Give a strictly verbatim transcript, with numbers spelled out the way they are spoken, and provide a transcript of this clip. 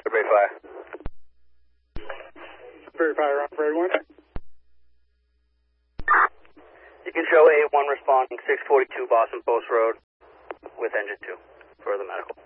Sudbury Fire. Sudbury Fire on for eighty-one. You can show A one responding six forty-two Boston Post Road with engine two for the medical.